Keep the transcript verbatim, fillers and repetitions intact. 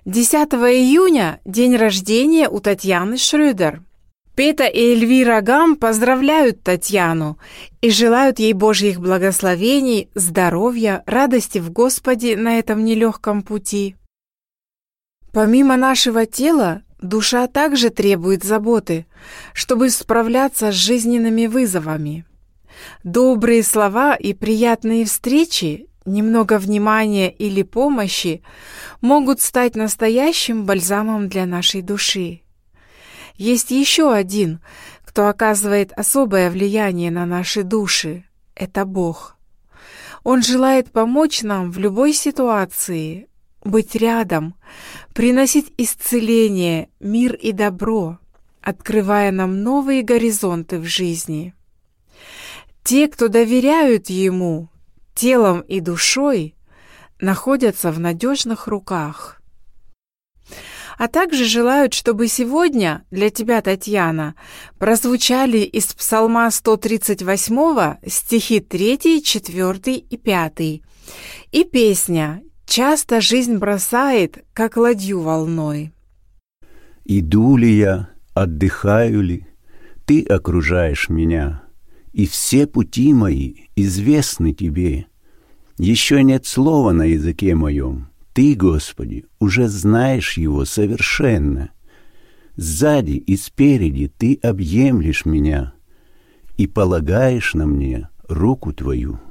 десятого июня – день рождения у Татьяны Шрёдер. Пета и Эльвира Гам поздравляют Татьяну и желают ей Божьих благословений, здоровья, радости в Господе на этом нелегком пути. Помимо нашего тела, душа также требует заботы, чтобы справляться с жизненными вызовами. Добрые слова и приятные встречи, немного внимания или помощи могут стать настоящим бальзамом для нашей души. Есть еще один, кто оказывает особое влияние на наши души – это Бог. Он желает помочь нам в любой ситуации, быть рядом, приносить исцеление, мир и добро, открывая нам новые горизонты в жизни. Те, кто доверяют Ему телом и душой, находятся в надежных руках. А также желают, чтобы сегодня для тебя, Татьяна, прозвучали из Псалма сто тридцать восемь стихи три, четыре и пять и песня «Часто жизнь бросает, как ладью волной». «Иду ли я, отдыхаю ли, Ты окружаешь меня, и все пути мои известны Тебе. Еще нет слова на языке моем, Ты, Господи, уже знаешь его совершенно. Сзади и спереди Ты объемлешь меня и полагаешь на мне руку Твою».